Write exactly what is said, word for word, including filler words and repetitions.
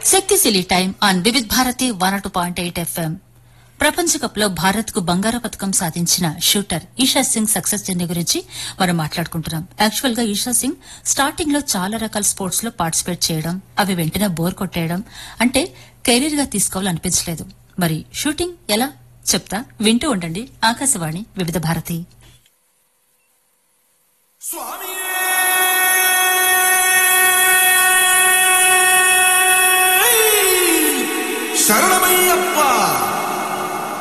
శక్తిశీలి time on Vividh Bharati one two point eight FM. ప్రపంచ cup లో భారత్ కు బంగారు పతకం సాధించిన shooter Isha Singh success journey గురించి మనం మాట్లాడుకుంటున్నాం. యాక్చువల్ గా ఈషా సింగ్ స్టార్టింగ్ లో చాలా రకాల స్పోర్ట్స్ లో పార్టిసిపేట్ చేయడం, అవి వెంటనే బోర్ కొట్టేయడం అంటే కెరీర్ గా తీసుకోవాలనిపించలేదు. మరి షూటింగ్ ఎలా చెప్తా, వింటూ ఉండండి. ఆకాశవాణి వివిధ భారతి. స్వామి